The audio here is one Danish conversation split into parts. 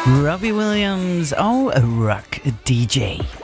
Robbie Williams og Rock DJ.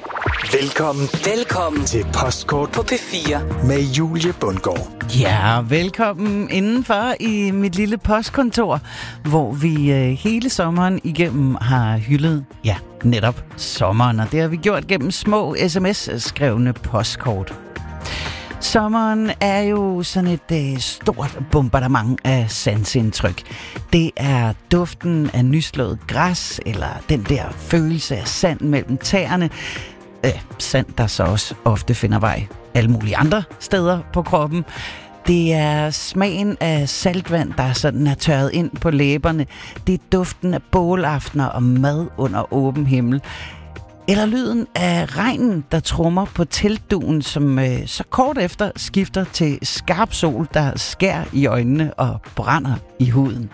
Velkommen til Postkort på P4 med Julie Bundgaard. Ja, velkommen indenfor i mit lille postkontor, hvor vi hele sommeren igennem har hyldet, ja, netop sommeren, og det har vi gjort gennem små sms-skrevne postkort. Sommeren er jo sådan et stort bombardement af sansindtryk. Det er duften af nyslået græs, eller den der følelse af sand mellem tæerne. Sand, der så også ofte finder vej alle mulige andre steder på kroppen. Det er smagen af saltvand, der sådan er tørret ind på læberne. Det er duften af bålaftener og mad under åben himmel. Eller lyden af regnen, der trummer på teltduen, som så kort efter skifter til skarp sol, der skærer i øjnene og brænder i huden.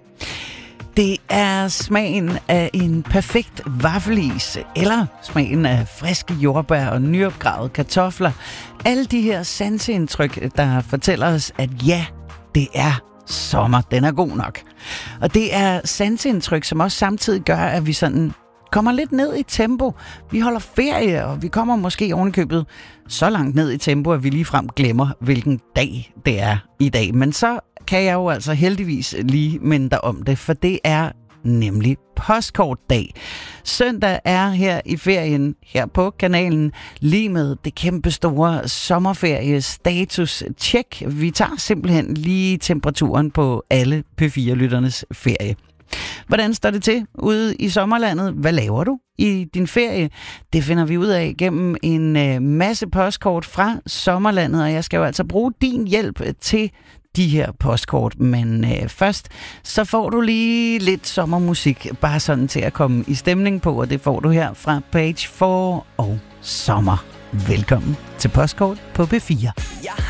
Det er smagen af en perfekt vaffelis, eller smagen af friske jordbær og nyopgravede kartofler. Alle de her sanseindtryk, der fortæller os, at ja, det er sommer, den er god nok. Og det er sanseindtryk, som også samtidig gør, at vi sådan kommer lidt ned i tempo. Vi holder ferie, og vi kommer måske ovenikøbet så langt ned i tempo, at vi ligefrem glemmer, hvilken dag det er i dag. Men så kan jeg jo altså heldigvis lige minde dig om det, for det er nemlig postkortdag. Søndag er her i ferien, her på kanalen, lige med det kæmpe store sommerferie-status-check. Vi tager simpelthen lige temperaturen på alle P4-lytternes ferie. Hvordan står det til ude i sommerlandet? Hvad laver du i din ferie? Det finder vi ud af gennem en masse postkort fra sommerlandet, og jeg skal jo altså bruge din hjælp til de her postkort. Men først, så får du lige lidt sommermusik, bare sådan til at komme i stemning på, og det får du her fra Page 4 og Sommer. Velkommen til postkort på P4. Jeg